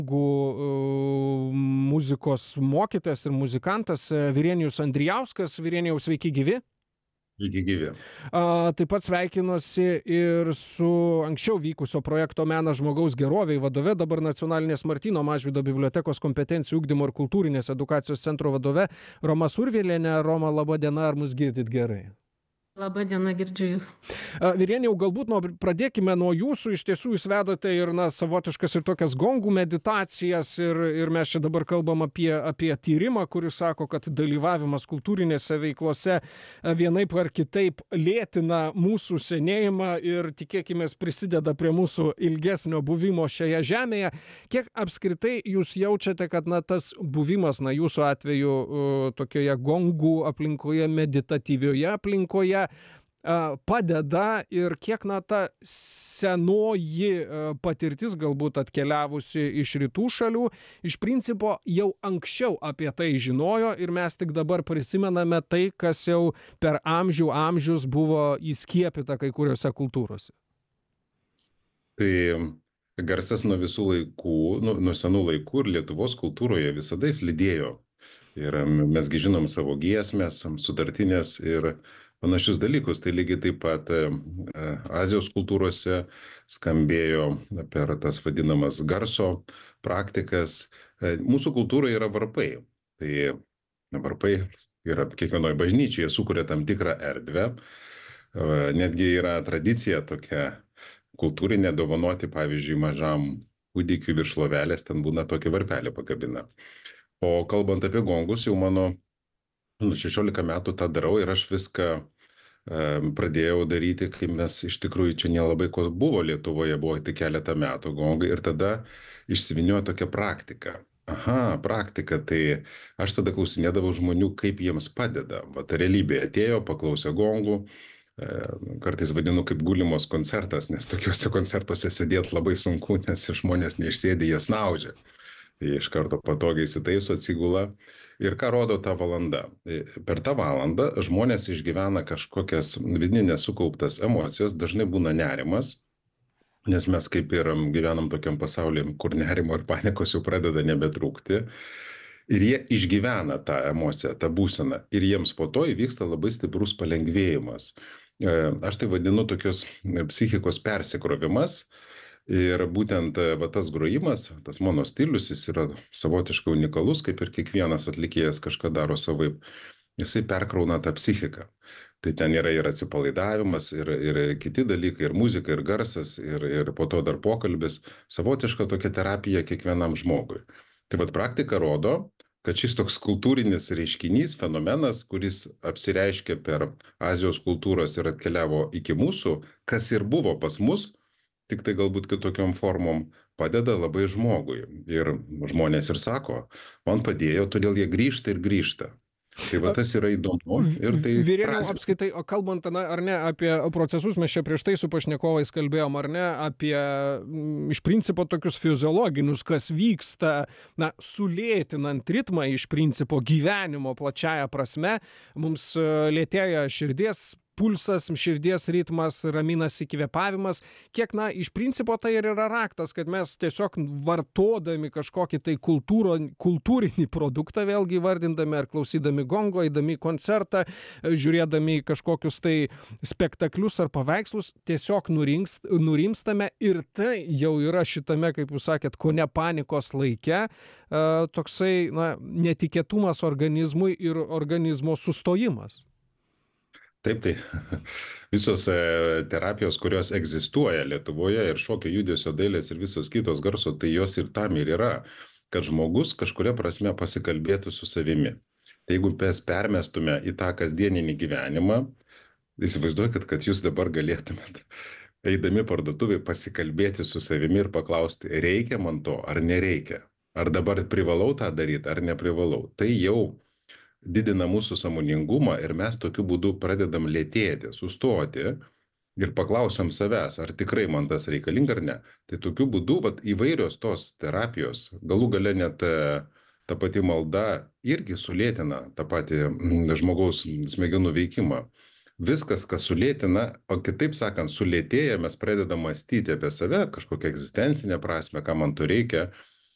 Muzikos mokytojas ir muzikantas Virenijus Andrijauskas. Virenijau, sveiki gyvi. Sveiki gyvi. Taip pat sveikinuosi ir su anksčiau vykusio projekto Menas žmogaus gerovei vadove, dabar Nacionalinės Martyno Mažvydo bibliotekos kompetencijų ugdymo ir kultūrinės edukacijos centro vadove Roma Survilienė. Roma, laba diena, ar mus girdit gerai? Labą dieną, girdžiu jūs. Virenijau, galbūt pradėkime nuo jūsų. Iš tiesų jūs vedate ir savotiškas ir tokias gongų meditacijas ir mes čia dabar kalbam apie tyrimą, kuris sako, kad dalyvavimas kultūrinėse veiklose vienaip ar kitaip lėtina mūsų senėjimą ir tikėkimės prisideda prie mūsų ilgesnio buvimo šioje žemėje. Kiek apskritai jūs jaučiate, kad tas buvimas, jūsų atveju tokioje gongų aplinkoje, meditatyvioje aplinkoje padeda ir kiek ta senoji patirtis galbūt atkeliavusi iš rytų šalių, iš principo jau anksčiau apie tai žinojo ir mes tik dabar prisimename tai, kas jau per amžius buvo įskiepyta kai kuriuose kultūrose. Tai garsas nuo visų laikų, nuo senų laikų ir Lietuvos kultūroje visada jis lydėjo. Ir mesgi žinom savo giesmės, sutartinės ir panašius dalykus. Tai lygiai taip pat Azijos kultūrose skambėjo per tas vadinamas garso praktikas. Mūsų kultūroje yra varpai. Tai varpai yra kiekvienoje bažnyčioje, sukuria tam tikrą erdvę. Netgi yra tradicija tokia kultūrinė dovanoti, pavyzdžiui, mažam kūdikiui virš lovelės, ten būna tokį varpelį pakabina. O kalbant apie gongus, jau mano 16 metų tą darau ir aš viską pradėjau daryti, kai mes iš tikrųjų čia nelabai ko buvo Lietuvoje, buvo tik keletą metų gongai ir tada išsiviniojo tokia praktika. Praktika, tai aš tada klausinėdavau žmonių, kaip jiems padeda. Vat realybė atėjo, paklausė gongų, kartais vadinu kaip gulimos koncertas, nes tokiuose koncertuose sėdėti labai sunku, nes žmonės neišsėdė, jie snaudžia. Tai iš karto patogiai įsitaiso, atsigula. Ir ką rodo ta valanda? Per tą valandą žmonės išgyvena kažkokias vidinės sukauptas emocijas, dažnai būna nerimas, nes mes kaip ir gyvenam tokiam pasaulyje, kur nerimo ir panikos jau pradeda nebetrūkti. Ir jie išgyvena tą emociją, tą būseną. Ir jiems po to įvyksta labai stiprus palengvėjimas. Aš tai vadinu tokios psichikos persikrovimas. Ir būtent tas grojimas, tas mano stilius, jis yra savotiškai unikalus, kaip ir kiekvienas atlikėjas kažką daro savaip. Jisai perkrauna tą psichiką. Tai ten yra ir atsipalaidavimas, ir kiti dalykai, ir muzika, ir garsas, ir po to dar pokalbis. Savotiška tokia terapija kiekvienam žmogui. Tai praktika rodo, kad šis toks kultūrinis reiškinys, fenomenas, kuris apsireiškia per Azijos kultūros ir atkeliavo iki mūsų, kas ir buvo pas mus, tik tai galbūt kitokiom formom, padeda labai žmogui. Ir žmonės ir sako, man padėjo, todėl jie grįžta ir grįžta. Tai tas yra įdomu. Virenijau, apskaitai, kalbant ar ne apie procesus, mes čia prieš tai su pašnekovais kalbėjom, ar ne, apie iš principo tokius fiziologinius, kas vyksta, sulėtinant ritmą iš principo gyvenimo plačiaja prasme, mums lėtėja širdies pulsas, širdies ritmas, raminasi kvėpavimas. Kiek, iš principo tai ir yra raktas, kad mes tiesiog vartodami kažkokį tai kultūrinį produktą, vėlgi vardindami ar klausydami gongo, eidami į koncertą, žiūrėdami kažkokius tai spektaklius ar paveikslus, tiesiog nurimstame ir tai jau yra šitame, kaip jūs sakėt, kone panikos laike, toksai netikėtumas organizmui ir organizmo sustojimas. Taip, tai visos terapijos, kurios egzistuoja Lietuvoje ir šokio, judesio, dailės ir visos kitos garso, tai jos ir tam ir yra, kad žmogus kažkuria prasme pasikalbėtų su savimi. Tai jeigu mes permestume į tą kasdieninį gyvenimą, įsivaizduokit, kad jūs dabar galėtumėt, eidami parduotuvėje, pasikalbėti su savimi ir paklausti, reikia man to ar nereikia, ar dabar privalau tą daryti ar neprivalau. Tai jau didina mūsų sąmoningumą ir mes tokiu būdu pradedam lėtėti, sustoti ir paklausiam savęs, ar tikrai man tas reikalinga ar ne. Tai tokiu būdu įvairios tos terapijos, galų gale net ta pati malda irgi sulėtina tą patį žmogaus smegenų veikimą. Viskas, kas sulėtina, o kitaip sakant, sulėtėja, mes pradedam mąstyti apie save, kažkokią egzistencinę prasme, ką man to reikia,